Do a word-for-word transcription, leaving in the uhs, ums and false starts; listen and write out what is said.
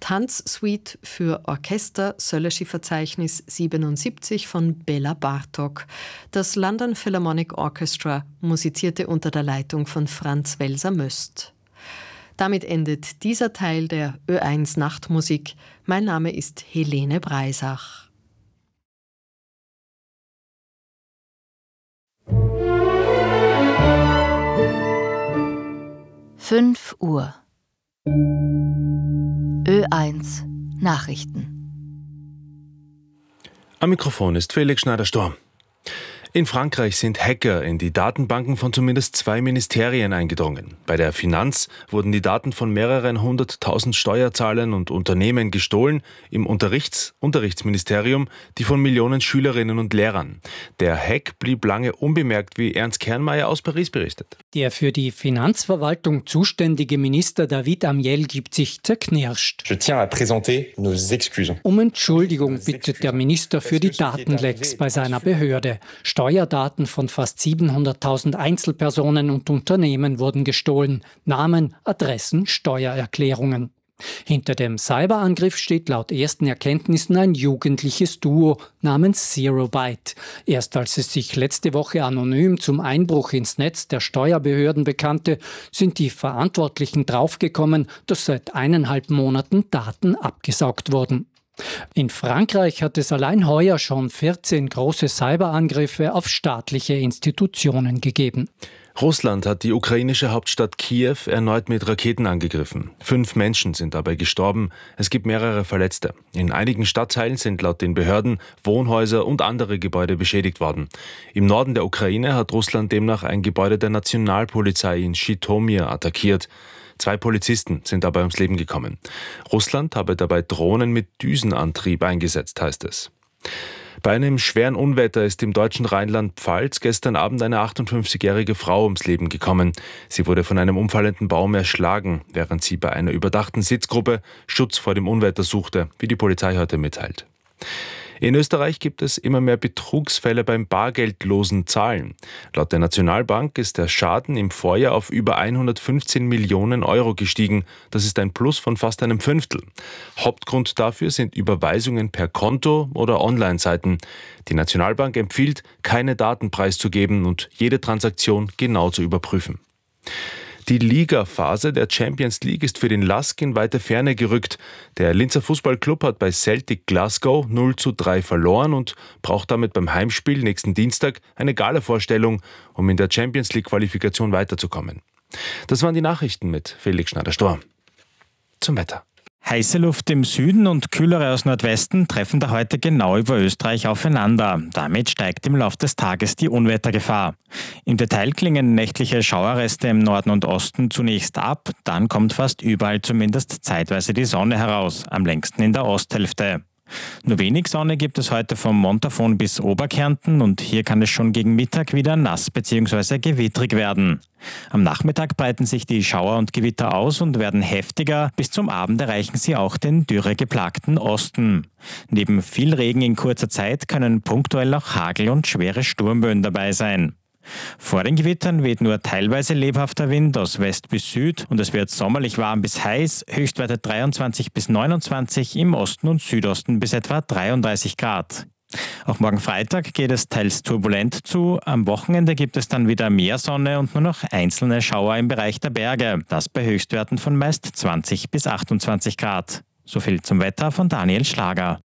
Tanzsuite für Orchester Söleschi-Verzeichnis siebenundsiebzig von Bela Bartok. Das London Philharmonic Orchestra musizierte unter der Leitung von Franz Welser-Möst. Damit endet dieser Teil der Ö eins Nachtmusik. Mein Name ist Helene Breisach. fünf Uhr. Ö eins Nachrichten. Am Mikrofon ist Felix Schneider-Storm. In Frankreich sind Hacker in die Datenbanken von zumindest zwei Ministerien eingedrungen. Bei der Finanz wurden die Daten von mehreren hunderttausend Steuerzahlern und Unternehmen gestohlen, im Unterrichts- Unterrichtsministerium die von Millionen Schülerinnen und Lehrern. Der Hack blieb lange unbemerkt, wie Ernst Kernmeier aus Paris berichtet. Der für die Finanzverwaltung zuständige Minister David Amiel gibt sich zerknirscht. Je tiens à présenter nos excuses. Um Entschuldigung bittet der Minister für die Datenlecks bei seiner Behörde. Steuerdaten von fast siebenhunderttausend Einzelpersonen und Unternehmen wurden gestohlen. Namen, Adressen, Steuererklärungen. Hinter dem Cyberangriff steht laut ersten Erkenntnissen ein jugendliches Duo namens Zero Byte. Erst als es sich letzte Woche anonym zum Einbruch ins Netz der Steuerbehörden bekannte, sind die Verantwortlichen draufgekommen, dass seit eineinhalb Monaten Daten abgesaugt wurden. In Frankreich hat es allein heuer schon vierzehn große Cyberangriffe auf staatliche Institutionen gegeben. Russland hat die ukrainische Hauptstadt Kiew erneut mit Raketen angegriffen. Fünf Menschen sind dabei gestorben. Es gibt mehrere Verletzte. In einigen Stadtteilen sind laut den Behörden Wohnhäuser und andere Gebäude beschädigt worden. Im Norden der Ukraine hat Russland demnach ein Gebäude der Nationalpolizei in Schitomir attackiert. Zwei Polizisten sind dabei ums Leben gekommen. Russland habe dabei Drohnen mit Düsenantrieb eingesetzt, heißt es. Bei einem schweren Unwetter ist im deutschen Rheinland-Pfalz gestern Abend eine achtundfünfzigjährige Frau ums Leben gekommen. Sie wurde von einem umfallenden Baum erschlagen, während sie bei einer überdachten Sitzgruppe Schutz vor dem Unwetter suchte, wie die Polizei heute mitteilt. In Österreich gibt es immer mehr Betrugsfälle beim bargeldlosen Zahlen. Laut der Nationalbank ist der Schaden im Vorjahr auf über hundertfünfzehn Millionen Euro gestiegen. Das ist ein Plus von fast einem Fünftel. Hauptgrund dafür sind Überweisungen per Konto oder Online-Seiten. Die Nationalbank empfiehlt, keine Daten preiszugeben und jede Transaktion genau zu überprüfen. Die Ligaphase der Champions League ist für den L A S K in weite Ferne gerückt. Der Linzer Fußballclub hat bei Celtic Glasgow null zu drei verloren und braucht damit beim Heimspiel nächsten Dienstag eine Gala-Vorstellung, um in der Champions League-Qualifikation weiterzukommen. Das waren die Nachrichten mit Felix Schneider-Storm. Zum Wetter. Heiße Luft im Süden und kühlere aus Nordwesten treffen da heute genau über Österreich aufeinander. Damit steigt im Laufe des Tages die Unwettergefahr. Im Detail klingen nächtliche Schauerreste im Norden und Osten zunächst ab, dann kommt fast überall zumindest zeitweise die Sonne heraus, am längsten in der Osthälfte. Nur wenig Sonne gibt es heute vom Montafon bis Oberkärnten und hier kann es schon gegen Mittag wieder nass bzw. gewittrig werden. Am Nachmittag breiten sich die Schauer und Gewitter aus und werden heftiger. Bis zum Abend erreichen sie auch den dürregeplagten Osten. Neben viel Regen in kurzer Zeit können punktuell auch Hagel und schwere Sturmböen dabei sein. Vor den Gewittern weht nur teilweise lebhafter Wind aus West bis Süd und es wird sommerlich warm bis heiß, Höchstwerte dreiundzwanzig bis neunundzwanzig, im Osten und Südosten bis etwa dreiunddreißig Grad. Auch morgen Freitag geht es teils turbulent zu, am Wochenende gibt es dann wieder mehr Sonne und nur noch einzelne Schauer im Bereich der Berge, das bei Höchstwerten von meist zwanzig bis achtundzwanzig Grad. So viel zum Wetter von Daniel Schlager.